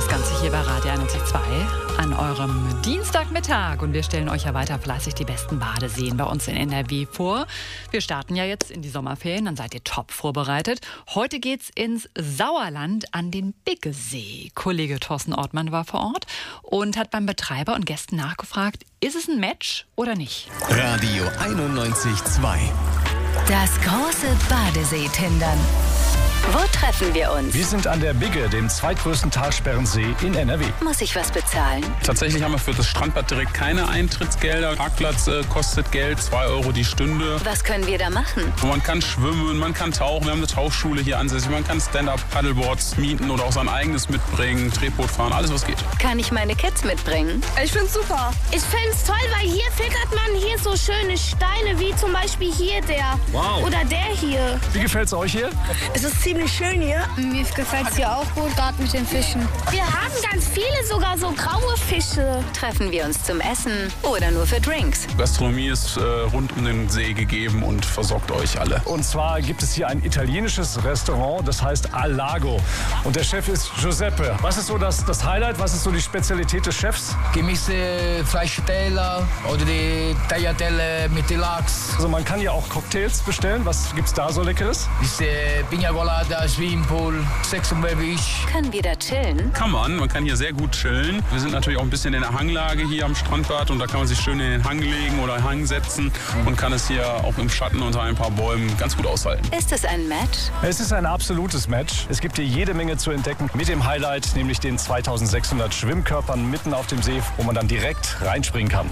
Das Ganze hier bei Radio 91.2 an eurem Dienstagmittag. Und wir stellen euch ja weiter fleißig die besten Badeseen bei uns in NRW vor. Wir starten ja jetzt in die Sommerferien, dann seid ihr top vorbereitet. Heute geht's ins Sauerland an den Biggesee. Kollege Thorsten Ortmann war vor Ort und hat beim Betreiber und Gästen nachgefragt, ist es ein Match oder nicht? Radio 91.2. Das große Badesee-Tindern. Wo treffen wir uns? Wir sind an der Bigge, dem zweitgrößten Talsperrensee in NRW. Muss ich was bezahlen? Tatsächlich haben wir für das Strandbad direkt keine Eintrittsgelder. Parkplatz kostet Geld, 2 Euro die Stunde. Was können wir da machen? Man kann schwimmen, man kann tauchen. Wir haben eine Tauchschule hier ansässig. Man kann Stand-Up-Paddleboards mieten oder auch sein eigenes mitbringen, Tretboot fahren, alles was geht. Kann ich meine Kids mitbringen? Ich find's super. Ich find's toll, weil hier filtert man hier so schöne Steine, wie zum Beispiel hier der. Wow. Oder der hier. Wie gefällt's euch hier? Es ist ziemlich schön hier. Mir gefällt's hier auch gut, gerade mit den Fischen. Wir haben ganz viele, sogar so graue Fische. Treffen wir uns zum Essen oder nur für Drinks? Gastronomie ist rund um den See gegeben und versorgt euch alle. Und zwar gibt es hier ein italienisches Restaurant, das heißt Al Lago. Und der Chef ist Giuseppe. Was ist so das Highlight? Was ist so die Spezialität des Chefs? Gemischte Fleischteller oder die Tagliatelle mit Lachs. Also man kann hier auch Cocktails bestellen. Was gibt's da so Leckeres? Diese Pina Colada, Swimmingpool, Sex und Beach. Können wir da chillen? Man kann hier sehr gut chillen. Wir sind natürlich auch ein bisschen in der Hanglage hier am Strandbad und da kann man sich schön in den Hang legen oder Hang setzen und kann es hier auch im Schatten unter ein paar Bäumen ganz gut aushalten. Ist es ein Match? Es ist ein absolutes Match. Es gibt hier jede Menge zu entdecken mit dem Highlight, nämlich den 2600 Schwimmkörpern mitten auf dem See, wo man dann direkt reinspringen kann.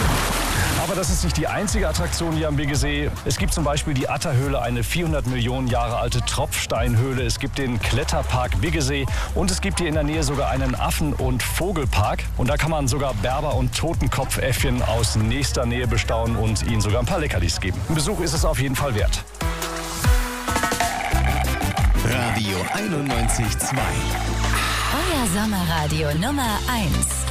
Aber das ist nicht die einzige Attraktion hier am Biggesee. Es gibt zum Beispiel die Atta-Höhle, eine 400 Millionen Jahre alte Tropfsteinhöhle. Es gibt den Kletterpark Biggesee und es gibt hier in der Nähe sogar einen Affen- und Vogelpark. Und da kann man sogar Berber- und Totenkopfäffchen aus nächster Nähe bestaunen und ihnen sogar ein paar Leckerlis geben. Ein Besuch ist es auf jeden Fall wert. Radio 91.2. Euer Sommerradio Nummer 1.